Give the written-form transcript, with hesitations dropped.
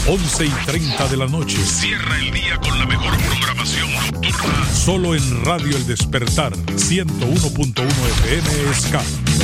11:30 de la noche. Cierra el día con la mejor programación nocturna. Solo en Radio El Despertar, 101.1 FM Ska.